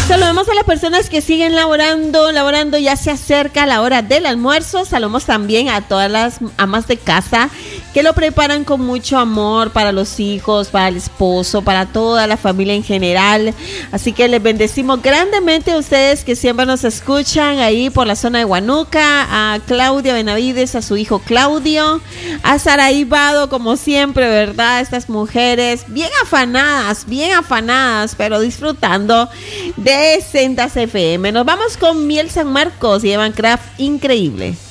Saludamos a las personas que siguen laborando, ya se acerca la hora del almuerzo. Saludamos también a todas las amas de casa que lo preparan con mucho amor para los hijos, para el esposo, para toda la familia en general. Así que les bendecimos grandemente a ustedes que siempre nos escuchan ahí por la zona de Huánuco, a Claudia Benavides, a su hijo Claudio, a Saraí Vado, como siempre, ¿verdad? Estas mujeres bien afanadas, pero disfrutando de Sendas FM. Nos vamos con Miel San Marcos y Evan Craft, increíble.